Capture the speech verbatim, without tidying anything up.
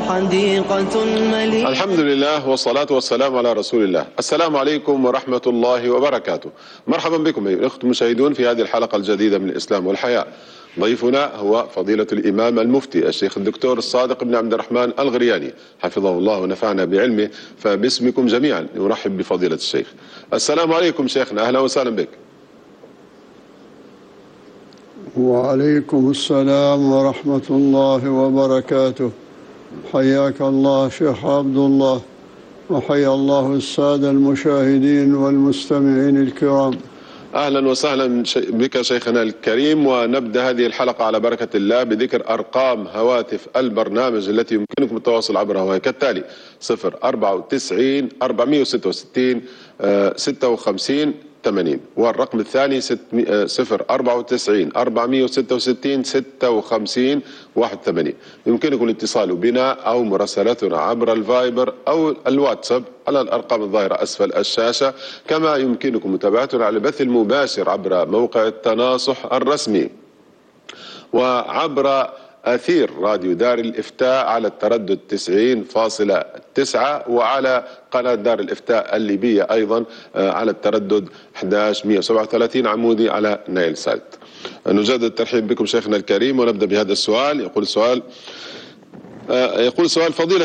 حديقة مليئة. الحمد لله والصلاة والسلام على رسول الله. السلام عليكم ورحمة الله وبركاته. مرحبا بكم أيها الأخوة المشاهدون في هذه الحلقة الجديدة من الإسلام والحياة. ضيفنا هو فضيلة الإمام المفتي الشيخ الدكتور الصادق بن عبد الرحمن الغرياني حفظه الله ونفعنا بعلمه. فباسمكم جميعا نرحب بفضيلة الشيخ. السلام عليكم شيخنا، أهلا وسهلا بك. وعليكم السلام ورحمة الله وبركاته. حياك الله شيخ عبد الله، وحيا الله السادة المشاهدين والمستمعين الكرام. أهلا وسهلا بك شيخنا الكريم. ونبدأ هذه الحلقة على بركة الله بذكر أرقام هواتف البرنامج التي يمكنكم التواصل عبرها، وهي كالتالي: صفر أربعة وتسعين أربعمائة وستة وستين ستة وخمسين ثمانين، والرقم الثاني صفر أربعة وتسعين أربعمائة وستة وستين ستة وخمسين واحد وثمانين. يمكنكم الاتصال بنا أو مراسلتنا عبر الفايبر أو الواتساب على الأرقام الظاهرة أسفل الشاشة. كما يمكنكم متابعتنا على البث المباشر عبر موقع التناصح الرسمي وعبر أثير راديو دار الإفتاء على التردد تسعين فاصلة تسعة، وعلى قناة دار الإفتاء الليبية أيضا على التردد أحد عشر مئة وسبعة وثلاثين عمودي على نايل سات. نجدد الترحيب بكم شيخنا الكريم، ونبدأ بهذا السؤال. يقول السؤال يقول سؤال فضيلة